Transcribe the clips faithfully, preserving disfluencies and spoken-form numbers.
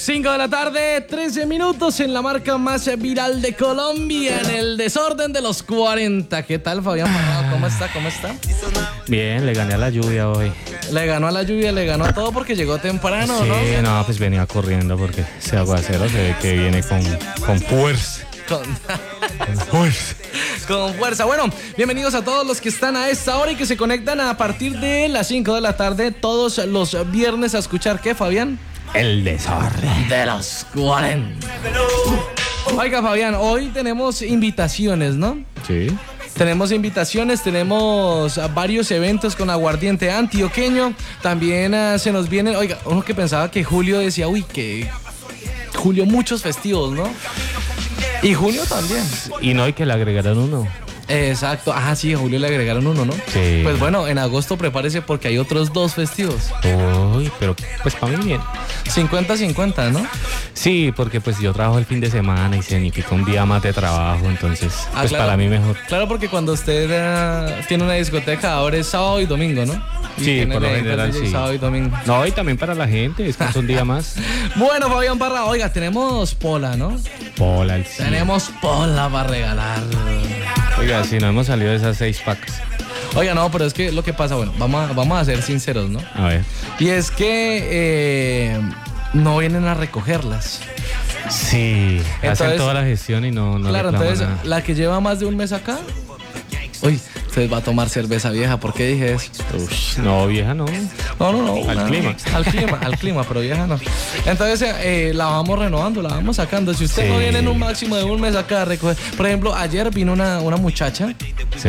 cinco de la tarde, trece minutos en la marca más viral de Colombia, en el desorden de los cuarenta. ¿Qué tal, Fabián Parrado? ¿Cómo está? ¿Cómo está? Bien, le gané a la lluvia hoy. Le ganó a la lluvia, le ganó a todo porque llegó temprano, sí, ¿no? Sí, no, pues venía corriendo porque ese aguacero se ve que viene con, con fuerza. Con... con fuerza. Con fuerza. Bueno, bienvenidos a todos los que están a esta hora y que se conectan a partir de las cinco de la tarde todos los viernes a escuchar, ¿qué, Fabián? El desorden de los cuarenta. Oiga, Fabián, hoy tenemos invitaciones, ¿no? Sí. Tenemos invitaciones, tenemos varios eventos con aguardiente antioqueño. También uh, se nos viene, oiga, uno que pensaba que julio decía, uy, que julio muchos festivos, ¿no? Y junio también. Y no hay que le agregaron uno. Exacto. Ah, sí, a julio le agregaron uno, ¿no? Sí. Pues bueno, en agosto prepárese porque hay otros dos festivos. Uy, pero pues para mí bien. cincuenta cincuenta, ¿no? Sí, porque pues yo trabajo el fin de semana y significa un día más de trabajo, entonces ah, pues claro. para mí mejor. Claro, porque cuando usted uh, tiene una discoteca ahora es sábado y domingo, ¿no? Y sí, por lo general sí. Sábado y domingo. No, y también para la gente, es que es un día más. Bueno, Fabián Parra, oiga, tenemos pola, ¿no? Pola, el sí. Tenemos pola para regalar. Oiga, si no hemos salido de esas seis packs. Oiga, no, pero es que lo que pasa, bueno, vamos a, vamos a ser sinceros, ¿no? A ver. Y es que eh, no vienen a recogerlas. Sí, entonces, hacen toda la gestión y no, no claro, entonces nada. La que lleva más de un mes acá, uy, usted va a tomar cerveza vieja. ¿Por qué dije eso? Uf, no, vieja no. No, no, no. Al no, clima. Al clima, al clima, pero vieja no. Entonces eh, la vamos renovando, la vamos sacando. Si usted sí. no viene en un máximo de un mes acá a recoger. Por ejemplo, ayer vino una, una muchacha sí.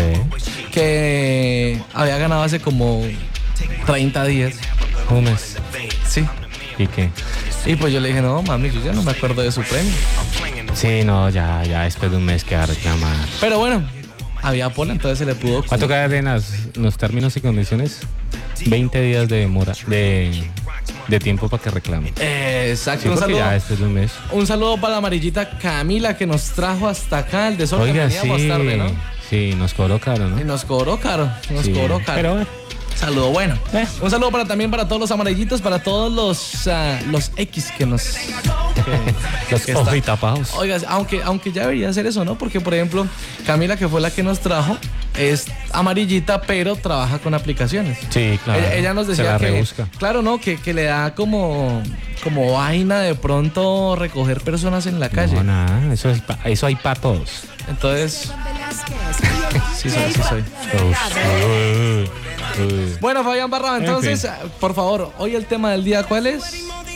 que había ganado hace como treinta días. Un mes. Sí. ¿Y qué? Y pues yo le dije, no, mami, yo ya no me acuerdo de su premio. Sí, no, ya, ya después de un mes queda reclamar. Pero bueno, había pola, entonces se le pudo... ¿Cuánto queda en las, los términos y condiciones? veinte días de demora, de, de tiempo para que reclame. Eh, exacto. Sí, un saludo, ya después de un mes. Un saludo para la amarillita Camila que nos trajo hasta acá el desorden. Oiga, sí, tarde, ¿no? Sí, nos cobró caro, ¿no? Y nos cobró caro, nos sí, cobró caro. Pero bueno. Saludo bueno. Eh. Un saludo para también para todos los amarillitos, para todos los uh, los X que nos que, los ojos y tapados. Oiga, aunque aunque ya debería ser eso, ¿no? Porque por ejemplo, Camila, que fue la que nos trajo, es amarillita, pero trabaja con aplicaciones. Sí, claro. Ella, ella nos decía se la que rebusca. Claro, no, que, que le da como como vaina de pronto recoger personas en la calle. No, nada, eso es pa, eso hay para todos. Entonces, sí soy, sí soy. Uy, uy. Bueno, Fabián Barra, entonces, en fin. Por favor, hoy el tema del día, ¿cuál es?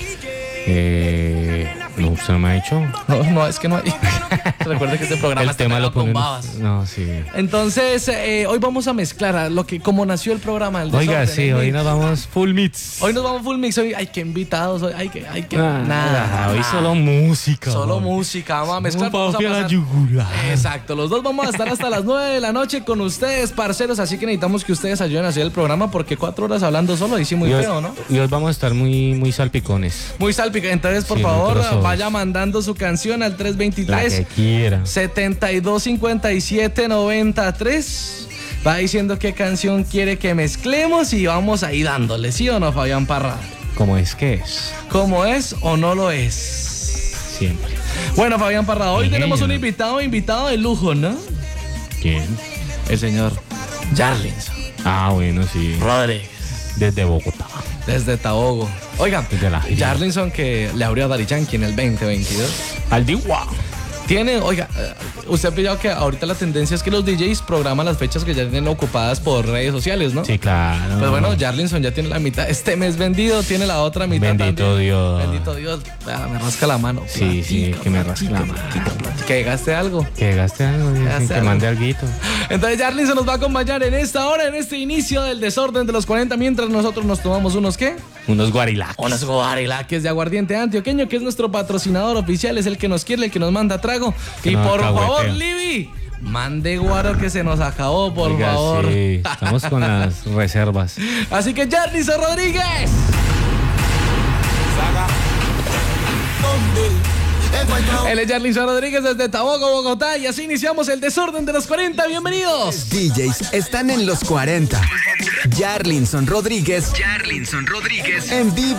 Eh, no, usted no me ha dicho. No, no, es que no hay. Recuerde que este programa el está tema lo con ponen... babas. No, sí. Entonces, eh, hoy vamos a mezclar lo que, como nació el programa. El Oiga, sí, hoy nos vamos full mix. Hoy nos vamos full mix. Hoy hay que invitados, hoy hay que, hay que ah, nada. Hoy solo música. Solo man. música, vamos a mezclar. Vamos vamos a a yugular. Exacto, los dos vamos a estar hasta las nueve de la noche con ustedes, parceros. Así que necesitamos que ustedes ayuden a hacer el programa porque cuatro horas hablando solo y sí muy hoy, feo, ¿no? Y hoy vamos a estar muy, muy salpicones. Muy salpicones. Entonces, por sí, favor, vaya mandando su canción al tres veintitrés, la que quiera. setenta y dos cincuenta y siete noventa y tres. Va diciendo qué canción quiere que mezclemos y vamos ahí dándole, ¿sí o no, Fabián Parra? ¿Cómo es que es? ¿Cómo es o no lo es? Siempre. Bueno, Fabián Parra, hoy Bien. tenemos un invitado, invitado de lujo, ¿no? ¿Quién? El señor Jarlinson. Ah, bueno, sí. Rodríguez. Desde Bogotá. Desde Tabogo. Oigan, Jarlinson que le abrió a Daddy Yankee en el veinte veintidós. Al Diwa. Tiene, oiga, usted ha pillado que ahorita la tendencia es que los D Js programan las fechas que ya tienen ocupadas por redes sociales, ¿no? Sí, claro. Pues bueno, Jarlinson ya tiene la mitad este mes vendido, tiene la otra mitad Bendito también. Dios. Bendito Dios. Ah, me rasca la mano. Sí, platica, sí, que me rasca platica, la mano. platica, platica. Que gaste algo. Que gaste algo, que, gaste que algo. mande alguito. Entonces Jarlinson nos va a acompañar en esta hora, en este inicio del desorden de los cuarenta, mientras nosotros nos tomamos unos, ¿qué? Unos guarilaques. Unos guarilaques de aguardiente antioqueño, que es nuestro patrocinador oficial, es el que nos quiere, el que nos manda trago. Que y no por acahueteo. favor, Libby, mande guaro que se nos acabó, por Oiga, favor. Sí, estamos con las reservas. Así que Jarlinson Rodríguez. Él es Jarlinson Rodríguez desde Tabogo, Bogotá, y así iniciamos el desorden de los cuarenta. Bienvenidos. D Js están en los cuarenta. Jarlinson Rodríguez. Jarlinson Rodríguez. En vivo